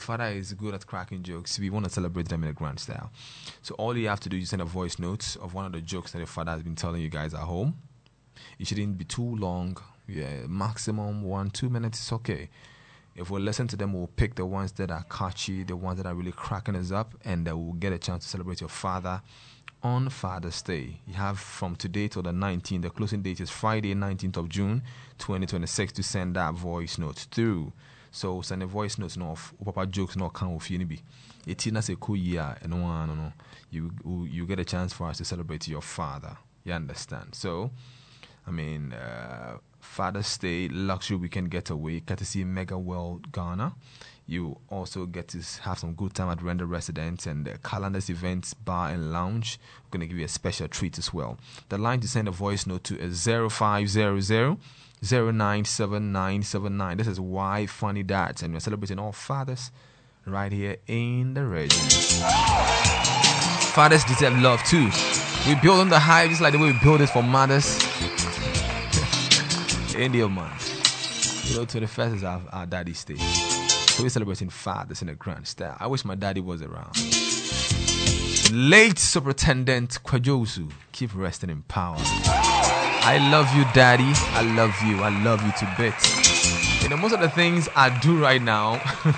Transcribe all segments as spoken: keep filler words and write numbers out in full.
father is good at cracking jokes. We want to celebrate them in a grand style. So all you have to do is send a voice note of one of the jokes that your father has been telling you guys at home. It shouldn't be too long. Yeah, maximum one, two minutes is okay. If we listen to them, we'll pick the ones that are catchy, the ones that are really cracking us up, and uh, we'll get a chance to celebrate your father on Father's Day. You have from today till the nineteenth. The closing date is Friday, nineteenth of June, twenty twenty-six, to send that voice note through. So send a voice note no of papa jokes no can of you be. It's not a cool year and one no. You you get a chance for us to celebrate your father. You understand? So I mean uh, Father's Day luxury weekend getaway, courtesy Mega World Ghana. You also get to have some good time at Render Residence and the Calendars Events Bar and Lounge. We're going to give you a special treat as well. The line to send a voice note to is zero five zero zero zero nine seven nine seven nine. This is Why Funny Dads, and we're celebrating all fathers right here in the region. Fathers deserve love too. We build on the hive just like the way we build it for mothers. India month. You know, twenty-first is our, our daddy's day. So we're celebrating fathers in a grand style. I wish my daddy was around. Late Superintendent Kwajosu, keep resting in power. I love you, Daddy. I love you. I love you to bits. You know, most of the things I do right now,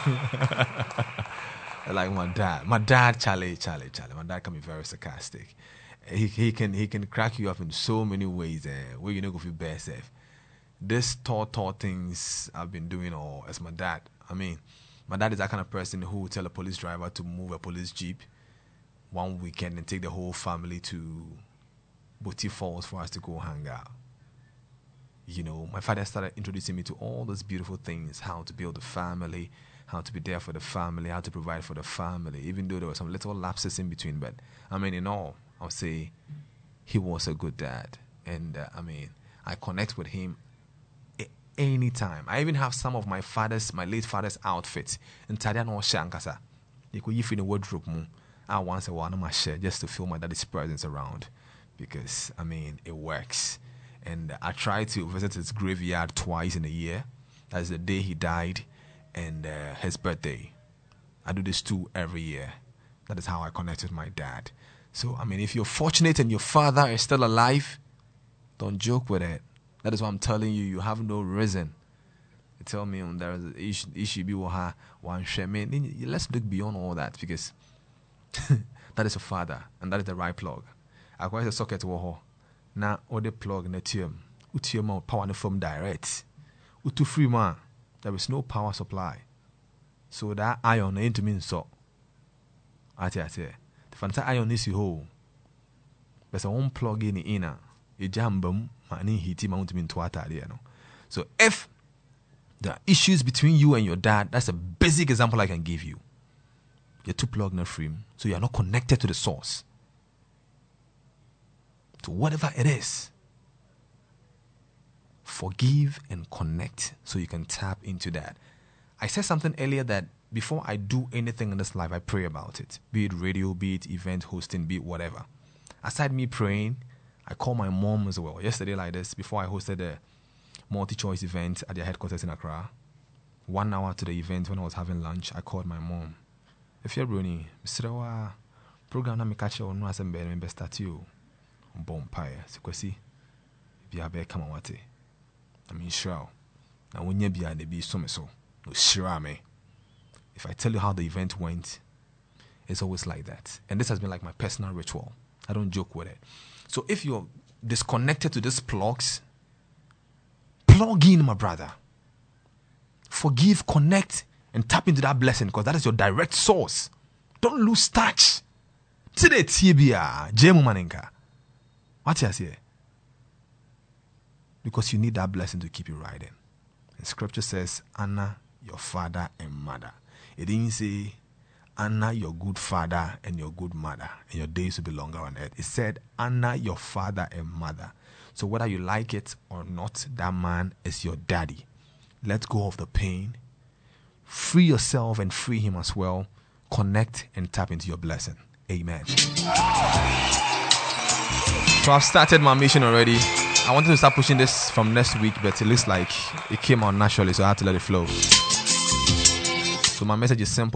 like my dad. My dad, Charlie, Charlie, Charlie. My dad can be very sarcastic. He he can he can crack you up in so many ways. Uh, where you know go feel best. This tall tall things I've been doing, or as my dad. I mean, my dad is that kind of person who will tell a police driver to move a police jeep one weekend and take the whole family to Booty Falls for us to go hang out. You know, my father started introducing me to all those beautiful things, how to build a family, how to be there for the family, how to provide for the family, even though there were some little lapses in between. But, I mean, in all, I'll say he was a good dad. And, uh, I mean, I connect with him anytime. I even have some of my father's, my late father's outfits. And Tadian or Shankasa. You could if in the wardrobe, I once a while on my share just to feel my daddy's presence around. Because, I mean, it works. And I try to visit his graveyard twice in a year. That's the day he died and uh, his birthday. I do this too every year. That is how I connect with my dad. So, I mean, if you're fortunate and your father is still alive, don't joke with it. That is why I'm telling you, you have no reason to tell me um, there is an issue, issue be one shame. Let's look beyond all that, because that is a father and that is the right plug. I quite a socket war. Now, all the plug in the term, utium power from direct. Utu free man, there is no power supply. So that iron ain't mean so. I tell you, the fantastic iron is you whole. There's a one plug in the inner. A jam boom, money heating mountain into water. So if there are issues between you and your dad, that's a basic example I can give you. You're too plugged in free, so you're not connected to the source. To whatever it is. Forgive and connect so you can tap into that. I said something earlier that before I do anything in this life, I pray about it. Be it radio, be it event hosting, be it whatever. Aside me praying, I call my mom as well. Yesterday like this, before I hosted a multi-choice event at their headquarters in Accra, one hour to the event when I was having lunch, I called my mom. If you're Bruni, Mister Wa, program na me catch you on no asem be me start you. Bompire, sekwesi. Bi abe kama wate. I mean sure. Na wonya bia de bi so me so. No shira me. If I tell you how the event went, it's always like that. And this has been like my personal ritual. I don't joke with it. So if you're disconnected to these plugs, plug in, my brother. Forgive, connect, and tap into that blessing, because that is your direct source. Don't lose touch. Today, Tibia, Jemu Manenka. What you say? Because you need that blessing to keep you riding. And scripture says, honor your father and mother. It didn't say, honor your good father and your good mother, and your days will be longer on earth. It said, honor your father and mother. So whether you like it or not, that man is your daddy. Let go of the pain. Free yourself and free him as well. Connect and tap into your blessing. Amen. So I've started my mission already. I wanted to start pushing this from next week, but it looks like it came out naturally, so I had to let it flow. So my message is simple.